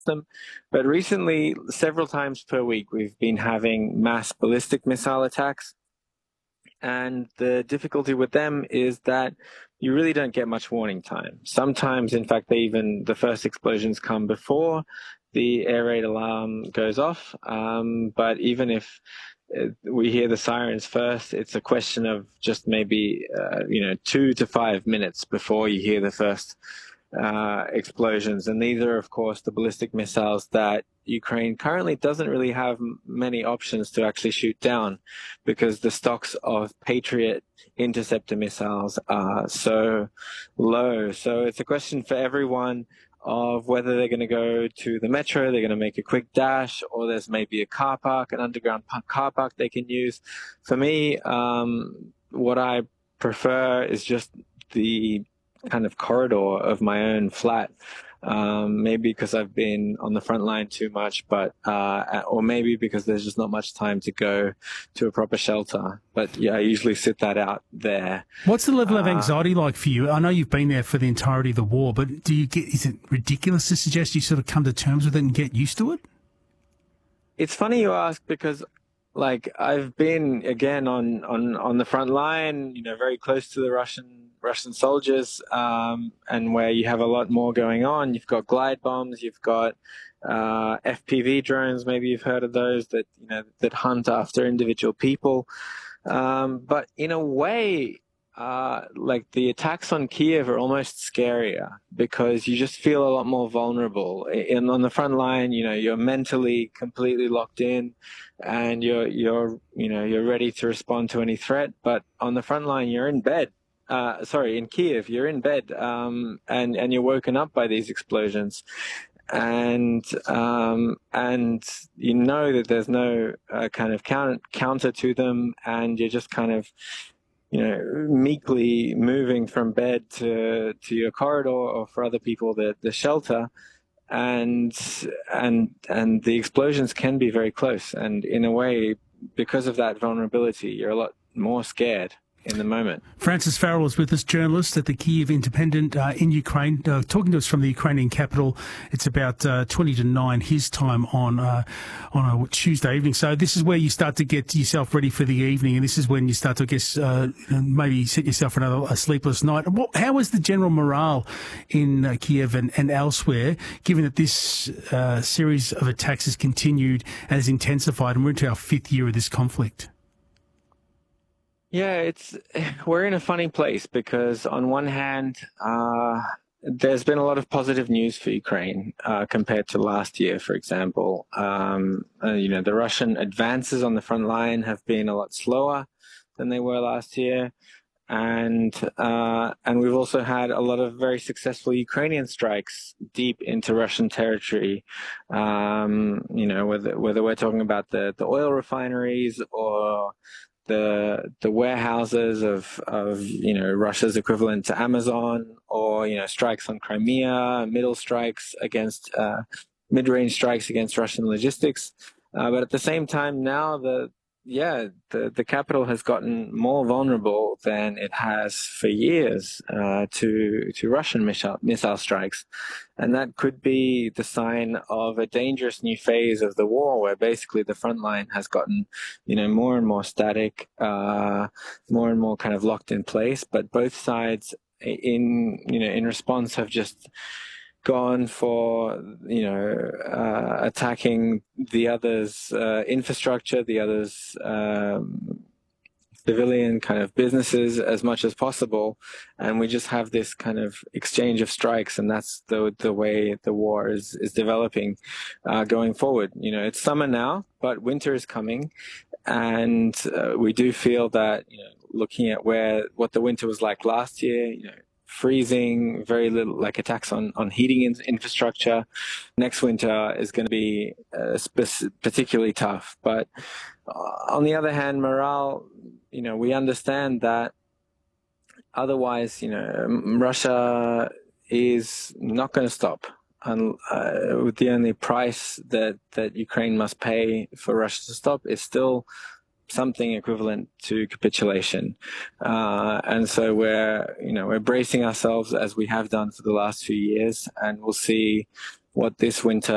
them. But recently, several times per week, we've been having mass ballistic missile attacks. And the difficulty with them is that you really don't get much warning time. Sometimes, in fact, the first explosions come before the air raid alarm goes off. But even if we hear the sirens first, it's a question of just maybe 2 to 5 minutes before you hear the first explosions. And these are, of course, the ballistic missiles that Ukraine currently doesn't really have many options to actually shoot down, because the stocks of Patriot interceptor missiles are so low. So it's a question for everyone of whether they're going to go to the metro, they're going to make a quick dash, or there's maybe a car park, an underground car park they can use. For me, what I prefer is just the kind of corridor of my own flat. Maybe because I've been on the front line too much, or maybe because there's just not much time to go to a proper shelter. But yeah, I usually sit that out there. What's the level of anxiety like for you? I know you've been there for the entirety of the war, but is it ridiculous to suggest you sort of come to terms with it and get used to it? It's funny you ask, because I've been again on the front line, very close to the Russian soldiers, and where you have a lot more going on. You've got glide bombs, you've got FPV drones. Maybe you've heard of those that hunt after individual people. But in a way, the attacks on Kiev are almost scarier, because you just feel a lot more vulnerable. And on the front line, you're mentally completely locked in, and you're ready to respond to any threat. But on the front line, you're in bed. In Kiev, you're in bed, and you're woken up by these explosions. And you know that there's no kind of counter to them, and you're just kind of meekly moving from bed to your corridor, or for other people the shelter, and the explosions can be very close. And in a way, because of that vulnerability, you're a lot more scared in the moment. Francis Farrell is with us, journalist at the Kyiv Independent in Ukraine, talking to us from the Ukrainian capital. It's about 20 to 9 his time on a Tuesday evening. So this is where you start to get yourself ready for the evening, and this is when you start to, maybe set yourself for a sleepless night. How is the general morale in Kiev and elsewhere, given that this series of attacks has continued and has intensified, and we're into our 5th year of this conflict? Yeah, we're in a funny place, because on one hand, there's been a lot of positive news for Ukraine compared to last year, for example. The Russian advances on the front line have been a lot slower than they were last year. And we've also had a lot of very successful Ukrainian strikes deep into Russian territory. Whether we're talking about the oil refineries, or the warehouses of Russia's equivalent to Amazon, or strikes on Crimea, mid-range strikes against Russian logistics. But at the same time, now the capital has gotten more vulnerable than it has for years to Russian missile strikes. And that could be the sign of a dangerous new phase of the war, where basically the front line has gotten, more and more static, more and more kind of locked in place. But both sides in response have just gone for, attacking the other's infrastructure, the other's civilian kind of businesses as much as possible. And we just have this kind of exchange of strikes, and that's the way the war is developing going forward. It's summer now, but winter is coming. And we do feel that, looking at what the winter was like last year, freezing, very little attacks on heating infrastructure. Next winter is going to be particularly tough. But on the other hand, morale, we understand that otherwise, Russia is not going to stop. And the only price that Ukraine must pay for Russia to stop is still something equivalent to capitulation. And so we're bracing ourselves, as we have done for the last few years, and we'll see what this winter